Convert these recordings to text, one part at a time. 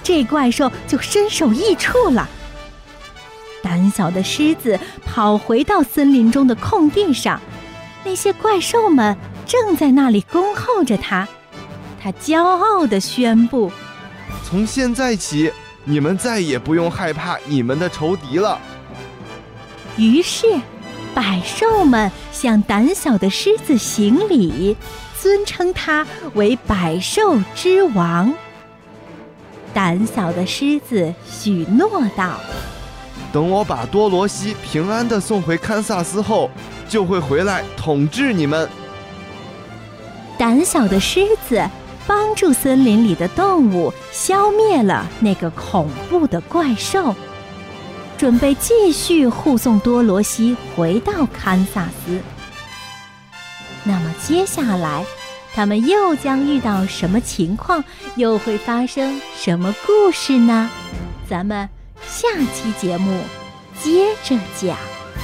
这怪兽就身首异处了。胆小的狮子跑回到森林中的空地上，那些怪兽们正在那里恭候着他。他骄傲地宣布： 从现在起，你们再也不用害怕你们的仇敌了。 于是百兽们向胆小的狮子行礼，尊称他为百兽之王。胆小的狮子许诺道： 等我把多罗西平安地送回堪萨斯后，就会回来统治你们。 胆小的狮子帮助森林里的动物消灭了那个恐怖的怪兽，准备继续护送多罗西回到堪萨斯。那么接下来他们又将遇到什么情况，又会发生什么故事呢？咱们下期节目接着讲。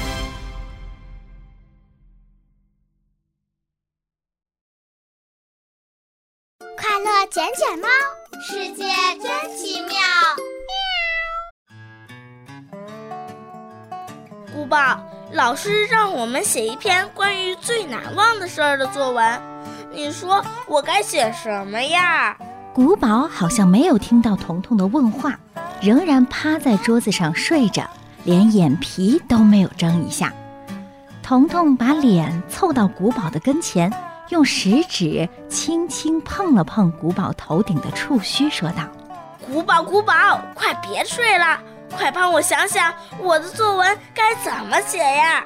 快乐捡捡猫，世界真奇妙。 古堡，老师让我们写一篇关于最难忘的事儿的作文，你说我该写什么呀？ 古堡好像没有听到彤彤的问话，仍然趴在桌子上睡着，连眼皮都没有睁一下。彤彤把脸凑到古堡的跟前，用食指轻轻碰了碰古堡头顶的触须，说道： 古堡，快别睡了，快帮我想想我的作文该怎么写呀。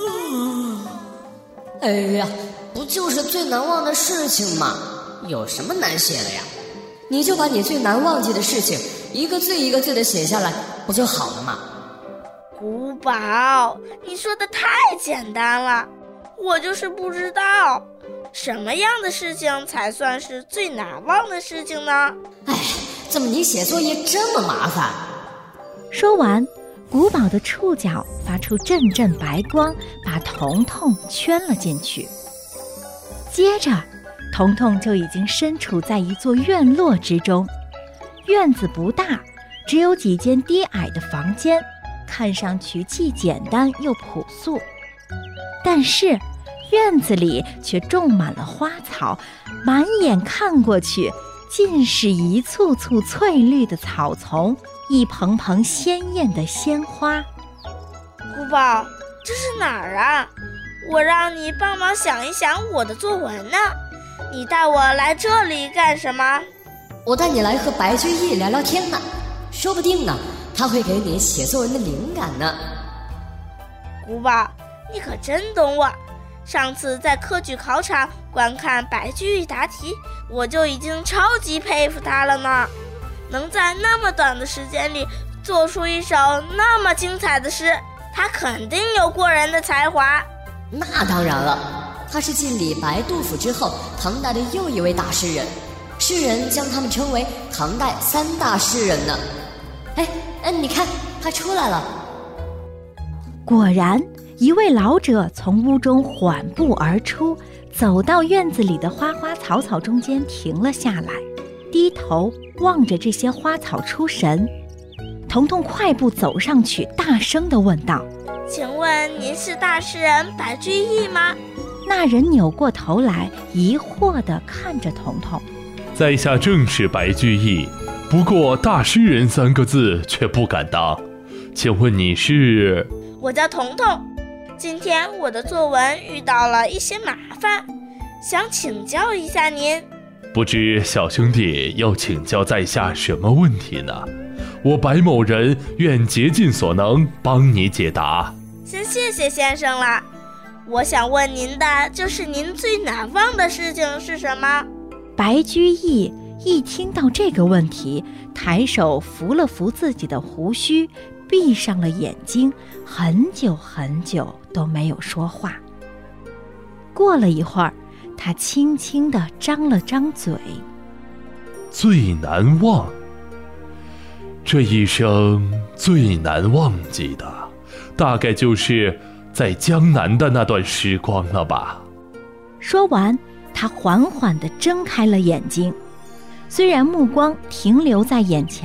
哎呀，不就是最难忘的事情吗？有什么难写的呀？你就把你最难忘记的事情一个字一个字的写下来，不就好了吗？ 古堡，你说的太简单了，我就是不知道什么样的事情才算是最难忘的事情呢？ 哎，怎么你写作业这么麻烦？ 说完，古堡的触角发出阵阵白光，把彤彤圈了进去。接着彤彤就已经身处在一座院落之中。院子不大，只有几间低矮的房间，看上去既简单又朴素。但是院子里却种满了花草，满眼看过去尽是一簇簇翠绿的草丛，一蓬蓬鲜艳的鲜花。 古堡，这是哪儿啊？我让你帮忙想一想我的作文呢，你带我来这里干什么？ 我带你来和白居易聊聊天呢，说不定呢，他会给你写作文的灵感呢。 古堡，你可真懂我。上次在科举考场观看白居易答题，我就已经超级佩服他了呢。能在那么短的时间里做出一首那么精彩的诗，他肯定有过人的才华。 那当然了，他是继李白、杜甫之后唐代的又一位大诗人，世人将他们称为唐代三大诗人呢。你看他出来了。 果然，一位老者从屋中缓步而出，走到院子里的花花草草中间停了下来，低头望着这些花草出神。彤彤快步走上去，大声地问道： 请问您是大诗人白居易吗？ 那人扭过头来，疑惑地看着彤彤。 在下正是白居易，不过大诗人3个字却不敢当。请问你是？ 我叫彤彤，今天我的作文遇到了一些麻烦，想请教一下您。 不知小兄弟要请教在下什么问题呢？我白某人愿竭尽所能帮你解答。 先谢谢先生了。我想问您的就是您最难忘的事情是什么？ 白居易一听到这个问题，抬手扶了扶自己的胡须，闭上了眼睛，很久很久都没有说话。过了一会儿，他轻轻地张了张嘴。 最难忘，这一生最难忘记的，大概就是在江南的那段时光了吧。 说完，他缓缓地睁开了眼睛，虽然目光停留在眼前